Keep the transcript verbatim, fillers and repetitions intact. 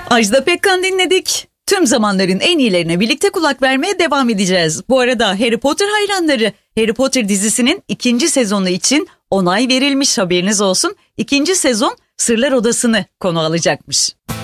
Ajda Pekkan dinledik. Tüm zamanların en iyilerine birlikte kulak vermeye devam edeceğiz. Bu arada Harry Potter hayranları, Harry Potter dizisinin ikinci sezonu için onay verilmiş, haberiniz olsun. İkinci sezon Sırlar Odası'nı konu alacakmış.